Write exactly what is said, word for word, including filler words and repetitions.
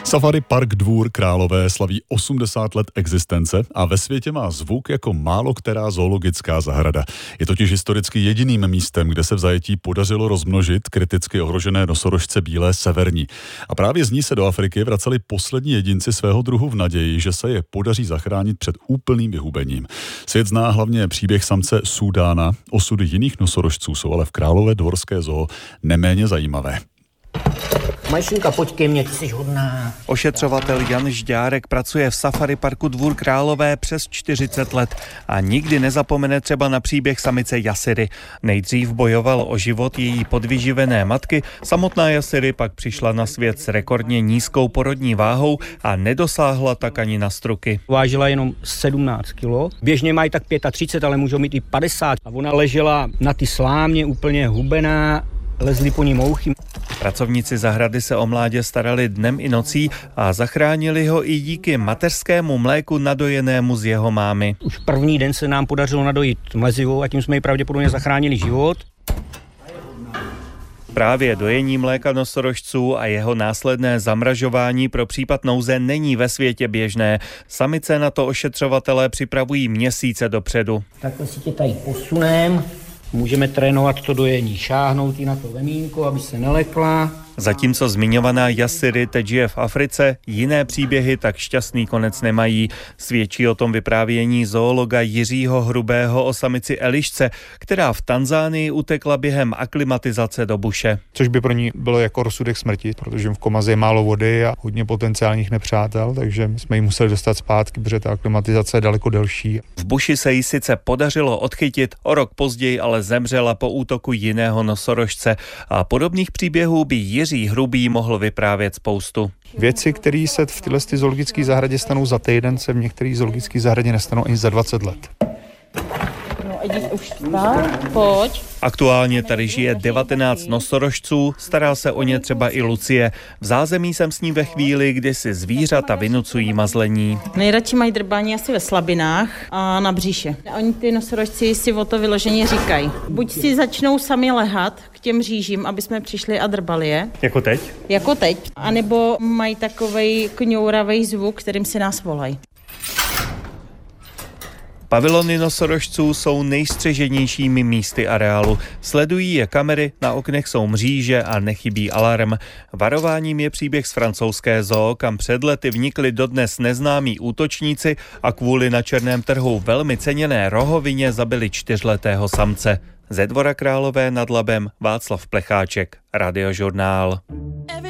Safari Park Dvůr Králové slaví osmdesát let existence a ve světě má zvuk jako málo která zoologická zahrada. Je totiž historicky jediným místem, kde se v zajetí podařilo rozmnožit kriticky ohrožené nosorožce bílé severní. A právě z ní se do Afriky vraceli poslední jedinci svého druhu v naději, že se je podaří zachránit před úplným vyhubením. Svět zná hlavně příběh samce Súdána, osudy jiných nosorožců jsou ale v Králové dvorské zoo neméně zajímavé. Majšinka, pojď ke mně, ty jsi hodná. Ošetřovatel Jan Žďárek pracuje v Safari Parku Dvůr Králové přes čtyřicet let a nikdy nezapomene třeba na příběh samice Jasiry. Nejdřív bojoval o život její podvyživené matky, samotná Jasiry pak přišla na svět s rekordně nízkou porodní váhou a nedosáhla tak ani na struky. Vážila jenom sedmnáct kilo, běžně mají tak třicet pět, ale můžou mít i padesát. A ona ležela na ty slámě úplně hubená, lezly po ní mouchy. Pracovníci zahrady se o mládě starali dnem i nocí a zachránili ho i díky mateřskému mléku nadojenému z jeho mámy. Už první den se nám podařilo nadojit mlezivou a tím jsme jí pravděpodobně zachránili život. Právě dojení mléka nosorožců a jeho následné zamražování pro případ nouze není ve světě běžné. Samice na to ošetřovatelé připravují měsíce dopředu. Takhle si tě tady posunem. Můžeme trénovat to dojení, šáhnout i na to vemínko, aby se nelekla. Zatímco zmiňovaná Jasiry teď žije v Africe, jiné příběhy tak šťastný konec nemají. Svědčí o tom vyprávění zoologa Jiřího Hrubého o samici Elišce, která v Tanzánii utekla během aklimatizace do buše. Což by pro ní bylo jako rozsudek smrti, protože v Komaze je málo vody a hodně potenciálních nepřátel, takže jsme ji museli dostat zpátky, protože ta aklimatizace je daleko delší. V buši se jí sice podařilo odchytit, o rok později ale zemřela po útoku jiného nosorožce a podobných příběhů by Jiří Jiří Hrubý mohl vyprávět spoustu. Věci, které se v téhle zoologické zahradě stanou za týden, se v některých zoologické zahradě nestanou ani za dvacet let. No, Edi už vstál, pojď. Aktuálně tady žije devatenáct nosorožců, stará se o ně třeba i Lucie. V zázemí jsem s ní ve chvíli, kdy si zvířata vynucují mazlení. Nejradši mají drbání asi ve slabinách a na břiše. Oni ty nosorožci si o to vyloženě říkají. Buď si začnou sami lehat k těm řížím, aby jsme přišli a drbali je. Jako teď? Jako teď. A nebo mají takovej kňouravej zvuk, kterým si nás volají. Pavilony nosorožců jsou nejstřeženějšími místy areálu. Sledují je kamery, na oknech jsou mříže a nechybí alarm. Varováním je příběh z francouzské zoo, kam před lety vnikli dodnes neznámí útočníci a kvůli na černém trhu velmi ceněné rohovině zabili čtyřletého samce. Ze Dvora Králové nad Labem Václav Plecháček, Radiožurnál.